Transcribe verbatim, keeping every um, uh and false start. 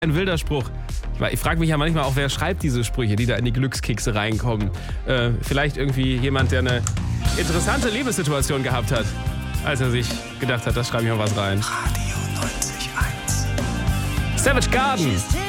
Ein wilder Spruch. Ich frage mich ja manchmal auch, wer schreibt diese Sprüche, die da in die Glückskekse reinkommen. Äh, vielleicht irgendwie jemand, der eine interessante Liebessituation gehabt hat, als er sich gedacht hat, da schreibe ich mal was rein. Radio neunzig Komma eins. Savage Garden.